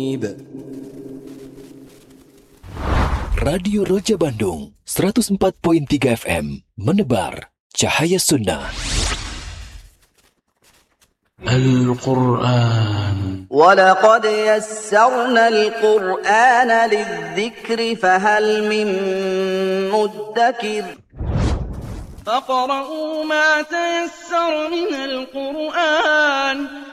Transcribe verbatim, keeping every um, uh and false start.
Radio Roja Bandung seratus empat koma tiga F M menebar cahaya sunnah. Al-Quran. وَلَقَدْ يَسَّرْنَا الْقُرْآنَ لِلذِّكْرِ فَهَلْ مِن مُّدَّكِرٍ فَاقْرَؤُوا مَا تَيَسَّرَ مِنَ الْقُرْآنِ